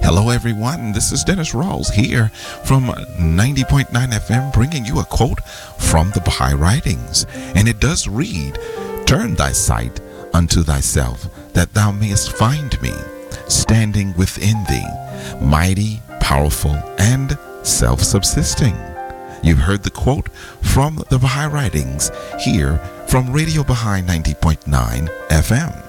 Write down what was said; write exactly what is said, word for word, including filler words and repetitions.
Hello, everyone. This is Dennis Rawls here from ninety point nine F M, bringing you a quote from the Baha'i Writings. And it does read, "Turn thy sight unto thyself, that thou mayest find me, standing within thee, mighty, powerful, and self-subsisting." You've heard the quote from the Baha'i Writings here from Radio Baha'i ninety point nine F M.